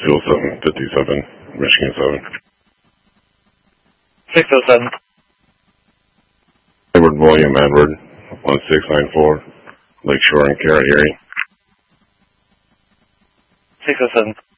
20757, Michigan 7. 607. Edward William Edward, 1694, Lakeshore and Carrot Erie. 607.